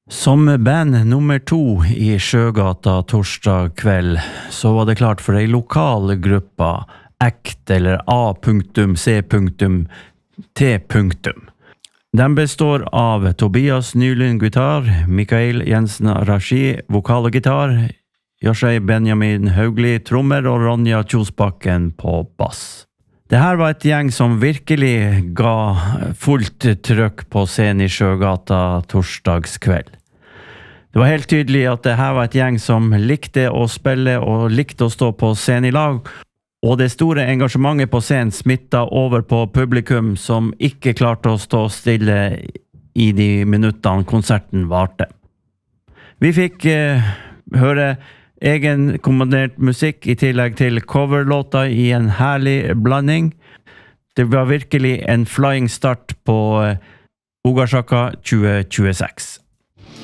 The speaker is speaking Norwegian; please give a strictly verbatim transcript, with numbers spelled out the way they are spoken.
Som band nummer to i Sjøgata torsdag kveld, så var det klart for ei lokal gruppa ACT eller A.C.T. Den består av Tobias Nylund gitar, Mikael Jensen Rashi vokal og gitar, Joshei Benjamin Haugli trommer og Ronja Kjosbakken på bass. Det her var et gjeng som virkelig ga fullt trykk på scenen i Sjøgata torsdagskveld. Det var helt tydelig at det her var et gjeng som likte å spille og likte å stå på scenen i lag, og det store engasjementet på scenen smittet over på publikum som ikke klarte å stå stille i de minuttene konserten varte. Vi fikk eh, høre egen kommandert musikk i tillegg til coverlåta i en herlig blanding. Det var virkelig en flying start på Ogasjaka tjue tjueseks.